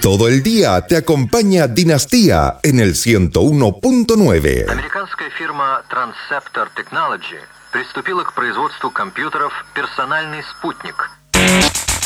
Todo el día te acompaña Dinastía en el 101.9. Американская фирма Transceptor Technology приступила к производству компьютеров «Персональный спутник».